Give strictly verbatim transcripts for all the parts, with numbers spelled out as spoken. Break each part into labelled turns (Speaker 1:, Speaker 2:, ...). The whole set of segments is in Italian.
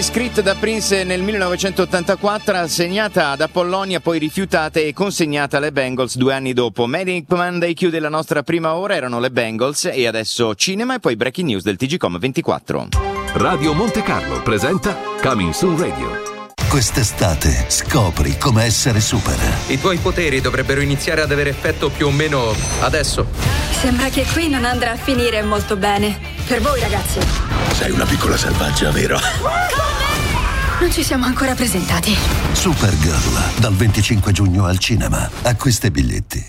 Speaker 1: scritta da Prince nel millenovecentottantaquattro, segnata ad Apollonia, poi rifiutata e consegnata alle Bengals due anni dopo. Manic Monday chiude la nostra prima ora, erano le Bengals, e adesso cinema e poi breaking news del T G Com ventiquattro.
Speaker 2: Radio Monte Carlo presenta Coming Soon Radio.
Speaker 3: Quest'estate scopri come essere super.
Speaker 4: I tuoi poteri dovrebbero iniziare ad avere effetto più o meno adesso.
Speaker 5: Sembra che qui non andrà a finire molto bene. Per voi, ragazzi.
Speaker 3: Sei una piccola selvaggia, vero?
Speaker 5: Non ci siamo ancora presentati.
Speaker 3: Supergirl, dal venticinque giugno al cinema. Acquista i biglietti.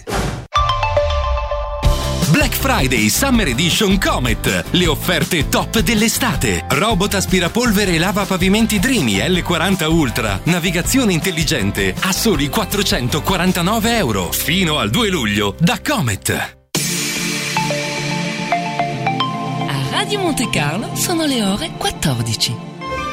Speaker 6: Black Friday Summer Edition Comet. Le offerte top dell'estate. Robot aspirapolvere e lava pavimenti Dreamy L quaranta Ultra. Navigazione intelligente a soli quattrocentoquarantanove euro. Fino al due luglio da Comet.
Speaker 7: A Radio Monte Carlo sono le ore quattordici.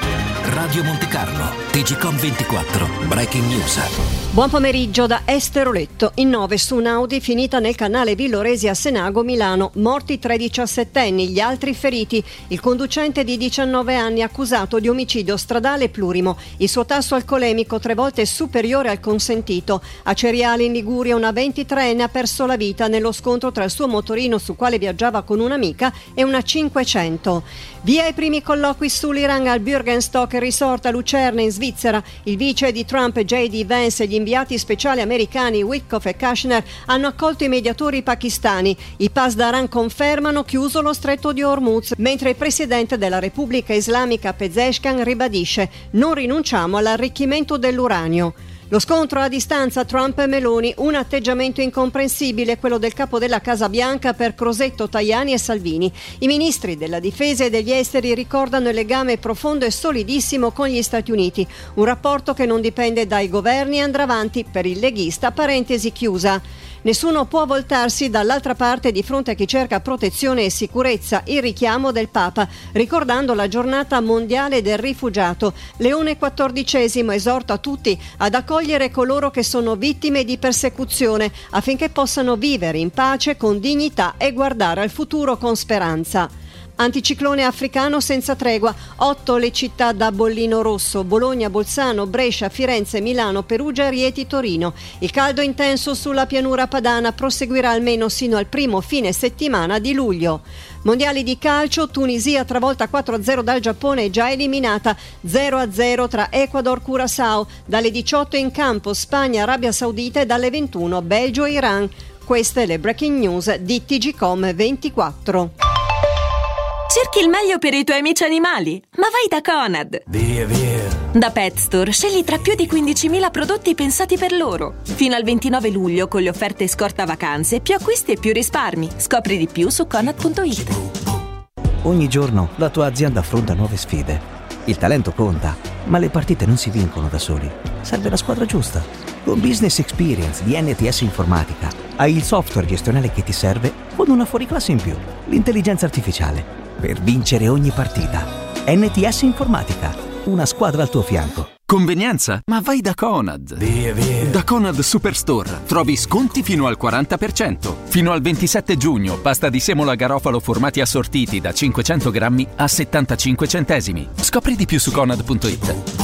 Speaker 8: Radio Monte Carlo, T G Com ventiquattro, Breaking News.
Speaker 9: Buon pomeriggio da Esteroletto. In nove su un'Audi finita nel canale Villoresi a Senago, Milano. Morti tre diciassettenni, gli altri feriti. Il conducente di diciannove anni accusato di omicidio stradale plurimo. Il suo tasso alcolemico tre volte superiore al consentito. A Ceriali, in Liguria, una ventitreenne ha perso la vita nello scontro tra il suo motorino su quale viaggiava con un'amica e una cinquecento. Via i primi colloqui sull'Iran al Bürgenstock Resort a Lucerna in Svizzera. Il vice di Trump, J D Vance, e gli inviati speciali americani Witkoff e Kushner hanno accolto i mediatori pakistani. I Pasdaran confermano chiuso lo stretto di Hormuz, mentre il presidente della Repubblica Islamica Pezeshkian ribadisce: non rinunciamo all'arricchimento dell'uranio. Lo scontro a distanza Trump e Meloni, un atteggiamento incomprensibile, quello del capo della Casa Bianca per Crosetto, Tajani e Salvini. I ministri della difesa e degli esteri ricordano il legame profondo e solidissimo con gli Stati Uniti, un rapporto che non dipende dai governi e andrà avanti per il leghista, parentesi chiusa. Nessuno può voltarsi dall'altra parte di fronte a chi cerca protezione e sicurezza, il richiamo del Papa, ricordando la giornata mondiale del rifugiato. Leone quattordicesimo esorta tutti ad accogliere coloro che sono vittime di persecuzione affinché possano vivere in pace, con dignità e guardare al futuro con speranza. Anticiclone africano senza tregua, otto le città da bollino rosso: Bologna, Bolzano, Brescia, Firenze, Milano, Perugia, Rieti, Torino. Il caldo intenso sulla pianura padana proseguirà almeno sino al primo fine settimana di luglio. Mondiali di calcio, Tunisia travolta quattro a zero dal Giappone e già eliminata, zero a zero tra Ecuador e Curaçao, dalle diciotto in campo Spagna, Arabia Saudita e dalle ventuno Belgio e Iran. Queste le breaking news di T G Com ventiquattro.
Speaker 10: Cerchi il meglio per i tuoi amici animali? Ma vai da Conad!
Speaker 8: Via, via!
Speaker 10: Da Pet Store scegli tra più di quindicimila prodotti pensati per loro. Fino al ventinove luglio, con le offerte scorta vacanze, più acquisti e più risparmi. Scopri di più su Conad punto it.
Speaker 11: Ogni giorno la tua azienda affronta nuove sfide. Il talento conta, ma le partite non si vincono da soli. Serve la squadra giusta. Con Business Experience di N T S Informatica hai il software gestionale che ti serve con una fuoriclasse in più, l'intelligenza artificiale, per vincere ogni partita. N T S Informatica, una squadra al tuo fianco.
Speaker 12: Convenienza? Ma vai da Conad.
Speaker 8: Via, via.
Speaker 12: Da Conad Superstore trovi sconti fino al quaranta per cento. Fino al ventisette giugno, pasta di semola garofalo formati assortiti da cinquecento grammi a settantacinque centesimi. Scopri di più su Conad punto it.